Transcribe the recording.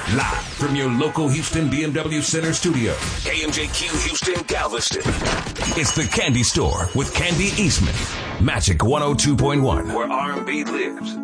Live from your local Houston BMW Center studio, KMJQ Houston, Galveston. It's the Candy Store with Candy Eastman. Magic 102.1, where R&B lives.